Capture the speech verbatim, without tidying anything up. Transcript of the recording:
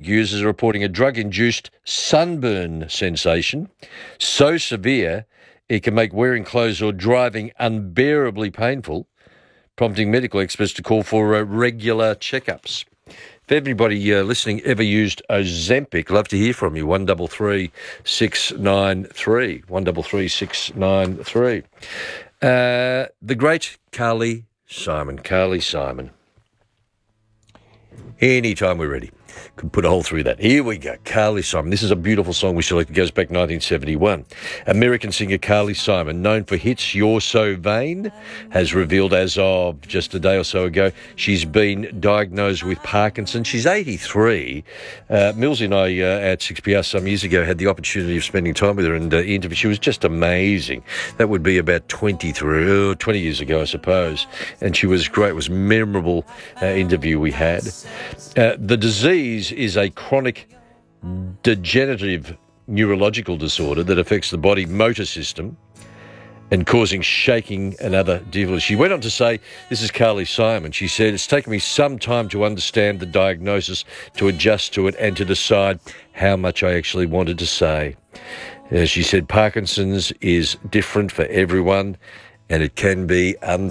users are reporting a drug-induced sunburn sensation so severe it can make wearing clothes or driving unbearably painful, prompting medical experts to call for uh, regular checkups. If anybody uh, listening ever used Ozempic, love to hear from you. One double three six nine three. One double three six nine three. Uh, the great Carly Simon. Carly Simon. Anytime we're ready. Could put a hole through that. Here we go. Carly Simon. This is a beautiful song we selected. It goes back nineteen seventy-one. American singer Carly Simon, known for hits You're So Vain, has revealed as of just a day or so ago she's been diagnosed with Parkinson's. She's eighty-three. Uh, Millsy and I uh, at six P R some years ago had the opportunity of spending time with her and uh, interview. She was just amazing. That would be about twenty-three, twenty years ago, I suppose. And she was great. It was a memorable uh, interview we had. Uh, the disease is a chronic degenerative neurological disorder that affects the body motor system and causing shaking and other difficulties. She went on to say, this is Carly Simon, she said, it's taken me some time to understand the diagnosis, to adjust to it and to decide how much I actually wanted to say. Uh, she said Parkinson's is different for everyone and it can be unpredictable.